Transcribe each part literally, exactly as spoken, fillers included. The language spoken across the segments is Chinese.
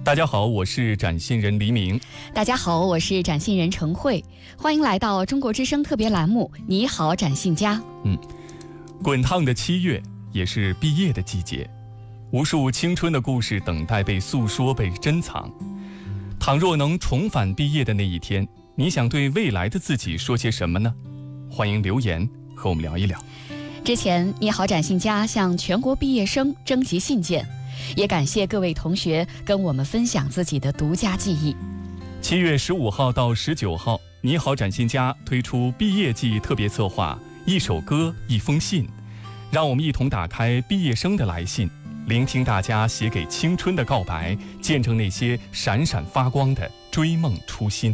大家好，我是展信人黎明。 大家好，我是展信人程慧。欢迎来到中国之声特别栏目《你好，展信家》。 嗯，滚烫的七月也是毕业的季节，无数青春的故事等待被诉说、被珍藏。倘若能重返毕业的那一天，你想对未来的自己说些什么呢？欢迎留言和我们聊一聊。 之前，你好，展信家向全国毕业生征集信件。也感谢各位同学跟我们分享自己的独家记忆。 七月十五号到十九号，你好展信家推出毕业季特别策划，一首歌一封信，让我们一同打开毕业生的来信，聆听大家写给青春的告白，见证那些闪闪发光的追梦初心。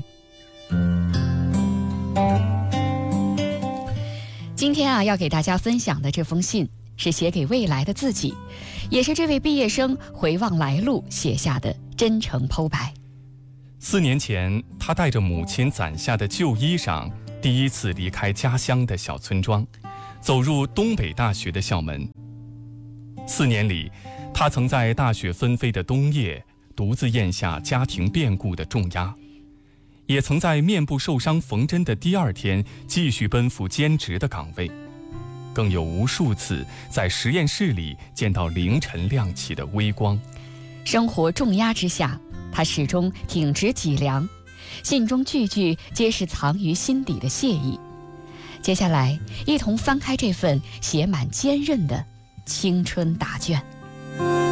今天啊，要给大家分享的这封信是写给未来的自己，也是这位毕业生回望来路写下的真诚剖白。 四年前，他带着母亲攒下的旧衣裳，第一次离开家乡的小村庄，走入东北大学的校门。四年里，他曾在大雪纷飞的冬夜独自咽下家庭变故的重压，也曾在面部受伤缝针的第二天继续奔赴兼职的岗位。更有无数次在实验室里见到凌晨亮起的微光。 生活重压之下，他始终挺直脊梁，信中句句皆是藏于心底的谢意。接下来，一同翻开这份写满坚韧的青春答卷。